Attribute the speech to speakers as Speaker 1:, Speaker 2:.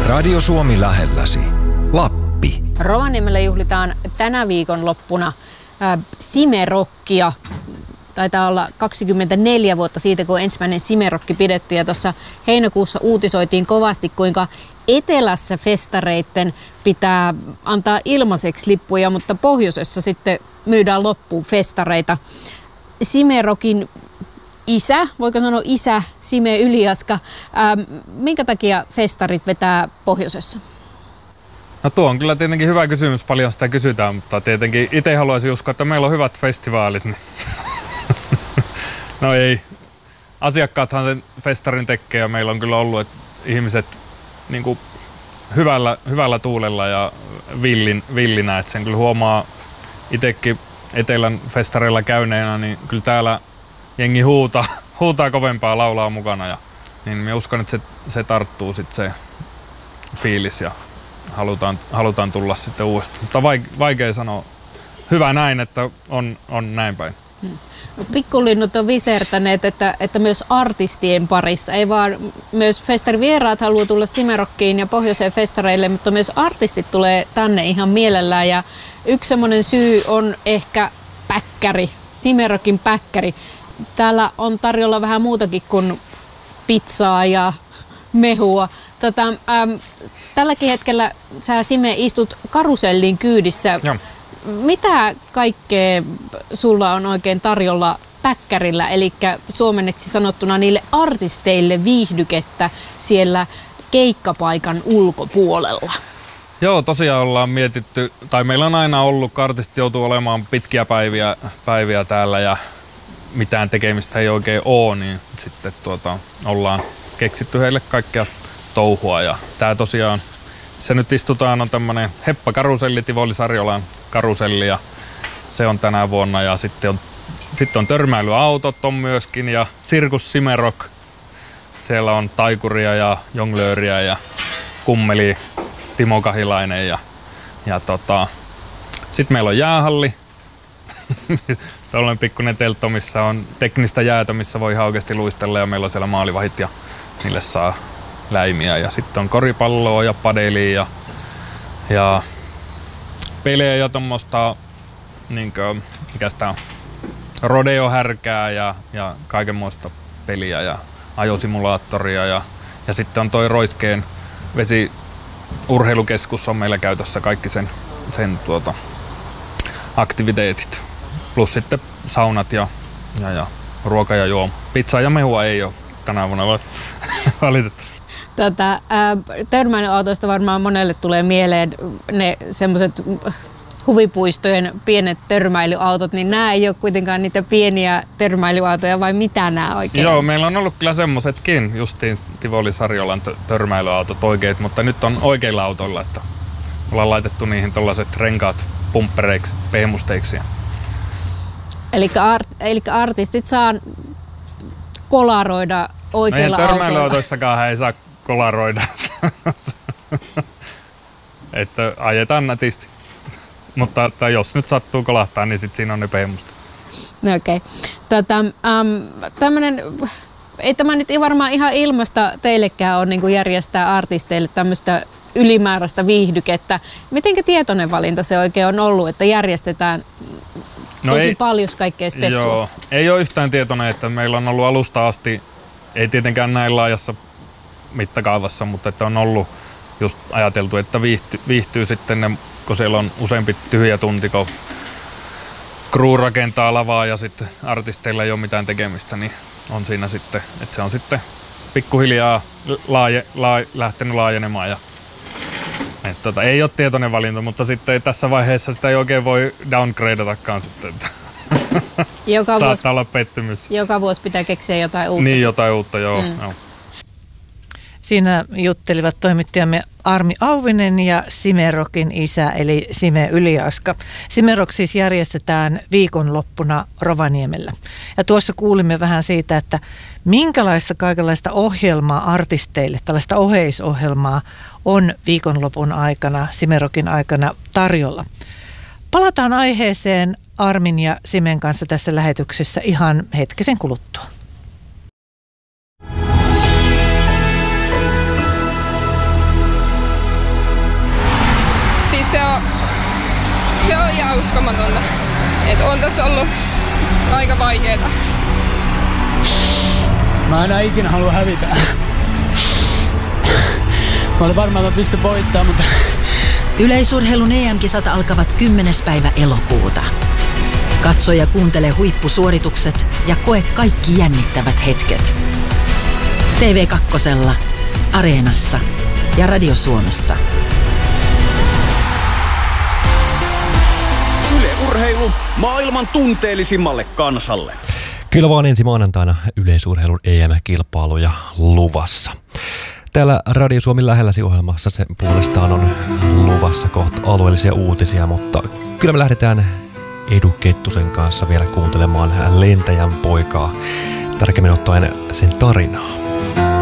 Speaker 1: Radio Suomi lähelläsi. Lappi.
Speaker 2: Rovaniemellä juhlitaan tänä viikonloppuna Simerockia. Taitaa olla 24 vuotta siitä, kun ensimmäinen Simerokki pidetty. Ja tuossa heinäkuussa uutisoitiin kovasti, kuinka etelässä festareitten pitää antaa ilmaiseksi lippuja, mutta pohjoisessa sitten myydään loppuun festareita. Simerokin isä, voiko sanoa isä, Sime Yliaska, minkä takia festarit vetää pohjoisessa?
Speaker 3: No tuo on kyllä tietenkin hyvä kysymys, paljon sitä kysytään, mutta tietenkin itse haluaisin uskoa, että meillä on hyvät festivaalit. Niin. No ei, asiakkaathan sen festarin tekee ja meillä on kyllä ollut, että ihmiset niin kuin hyvällä tuulella ja villinä, että sen kyllä huomaa itsekin etelän festareilla käyneenä, niin kyllä täällä jengi huutaa kovempaa, laulaa mukana ja niin minä uskon, että se tarttuu sitten se fiilis ja halutaan tulla sitten uudestaan. Mutta vaikea sanoa. Hyvä näin, että on näin päin.
Speaker 2: No, pikkulinnut on visertäneet, että myös artistien parissa, ei vaan myös festarivieraat haluaa tulla Simerockiin ja pohjoiseen festareille, mutta myös artistit tulee tänne ihan mielellään ja yksi semmoinen syy on ehkä päkkäri, Simerockin päkkäri. Täällä on tarjolla vähän muutakin kuin pizzaa ja mehua. Tälläkin hetkellä sä, Sime, istut karusellin kyydissä.
Speaker 3: Joo.
Speaker 2: Mitä kaikkea sulla on oikein tarjolla päkkärillä, eli suomenneksi sanottuna niille artisteille viihdykettä siellä keikkapaikan ulkopuolella?
Speaker 3: Joo, tosiaan ollaan mietitty, tai meillä on aina ollut, kun artistit joutuu olemaan pitkiä päiviä täällä ja mitään tekemistä ei oikein ole, niin sitten ollaan keksitty heille kaikkea touhua. Ja tää tosiaan, se nyt istutaan, on tämmönen Heppa-karuselli, Tivoli Sarjolan karuselli ja se on tänä vuonna. Ja sitten on törmäilyautot on myöskin ja Sirkus Simerock. Siellä on taikuria ja jonglööriä ja kummeli Timo Kahilainen ja sitten meillä on jäähalli. Tuollainen pikkuinen teltto, missä on teknistä jäätä, missä voi ihan oikeasti luistella ja meillä on siellä maalivahit ja niille saa läimiä. Ja sitten on koripalloa ja padelia ja pelejä ja tommoista, niinkö, mikäs tää on, rodeo-härkää ja kaikenmoista peliä ja ajosimulaattoria ja sitten on toi Roiskeen vesiurheilukeskus on meillä käytössä kaikki sen aktiviteetit. Plus sitten saunat ja ruoka ja juoma. Pizzaa ja mehua ei ole tänä vuonna valitettavasti.
Speaker 2: Törmäilyautoista varmaan monelle tulee mieleen ne semmoiset huvipuistojen pienet törmäilyautot, niin nämä ei ole kuitenkaan niitä pieniä törmäilyautoja, vai mitä nämä oikein?
Speaker 3: Joo, meillä on ollut kyllä semmoisetkin, justiin Tivoli Sarjolan törmäilyautot oikeat, mutta nyt on oikeilla autoilla, että ollaan laitettu niihin tollaiset renkaat pumppereiksi, pehmusteiksi.
Speaker 2: Eli artistit saa kolaroida oikeilla autoilla.
Speaker 3: Meidän törmäilyautoissakaan ei saa kolaroida. Että ajetaan nätisti. Mutta jos nyt sattuu kolahtaa, niin sit siinä on ne pehmusta.
Speaker 2: Okei. Ei tämä nyt varmaan ihan ilmasta teillekään ole niin järjestää artisteille tämmöistä ylimääräistä viihdykettä. Mitenkä tietoinen valinta se oikein on ollut, että järjestetään tosi paljon kaikkea spessua?
Speaker 3: Joo, ei ole yhtään tietoinen, että meillä on ollut alusta asti, ei tietenkään näin laajassa mittakaavassa, mutta että on ollut just ajateltu, että viihtyy sitten, kun siellä on useampi tyhjä tunti, kun crew rakentaa lavaa ja sitten artisteilla ei ole mitään tekemistä, niin on siinä sitten, että se on sitten pikkuhiljaa lähtenyt laajenemaan. Ei ole tietoinen valinta, mutta sitten tässä vaiheessa sitä ei oikein voi downgradatakaan sitten. Saattaa olla pettymys.
Speaker 2: Joka vuosi pitää keksiä jotain uutta.
Speaker 3: Niin, jotain uutta, joo. Joo.
Speaker 4: Siinä juttelivat toimittajamme Armi Auvinen ja Simerockin isä eli Sime Yliaska. Simerock siis järjestetään viikonloppuna Rovaniemellä. Ja tuossa kuulimme vähän siitä, että minkälaista kaikenlaista ohjelmaa artisteille, tällaista oheisohjelmaa on viikonlopun aikana, Simerockin aikana tarjolla. Palataan aiheeseen Armin ja Simen kanssa tässä lähetyksessä ihan hetkisen kuluttua.
Speaker 5: Se on ihan uskomatonta. Että on tässä ollut aika vaikeeta.
Speaker 6: Mä enää ikinä halua hävitä. Mä olin varmaan, että mä pystyn voittamaan, mutta...
Speaker 7: Yleisurheilun EM-kisat alkavat 10. päivä elokuuta. Katso ja kuuntele huippusuoritukset ja koe kaikki jännittävät hetket. TV2, Areenassa ja Radio Suomessa.
Speaker 8: Yle Urheilu maailman tunteellisimmalle kansalle.
Speaker 9: Kyllä vaan ensi maanantaina yleisurheilun EM-kilpailuja luvassa. Täällä Radio Suomen lähelläsi ohjelmassa se puolestaan on luvassa kohta alueellisia uutisia, mutta kyllä me lähdetään Edu Kettusen kanssa vielä kuuntelemaan lentäjän poikaa, tarkemmin ottaen sen tarinaa.